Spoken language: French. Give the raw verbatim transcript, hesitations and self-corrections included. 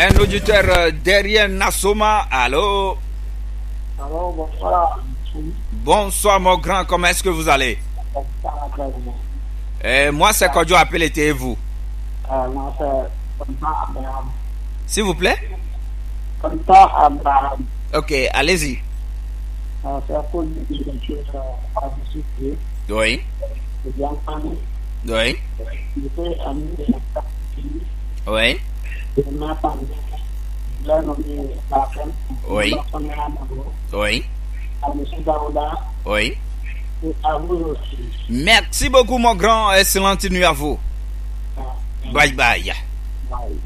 Un auditeur euh, derrière Nassoma. Allô? Alors, bonsoir. Bonsoir, mon grand. Comment est-ce que vous allez? Euh, moi, c'est Kodjo appelle et vous. Euh, moi, c'est Contant Abraham. S'il vous plaît? Contant Abraham. Ok, allez-y. Euh, c'est pour dire quelque chose à discuter. Oui. C'est bien famille. Oui. J'étais ami de la famille. Oui. De ma famille. Là, on est la femme. Oui. Oui. À M. Daouda. Oui. Et à vous aussi. Merci beaucoup, mon grand. Excellente nuit à vous. Ah, Bye bye. bye.